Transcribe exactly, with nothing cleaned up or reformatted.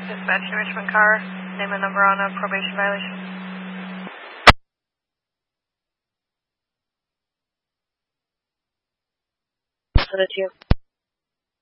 Dispatch to Richmond car. Name and number on a probation violation. Send it to you.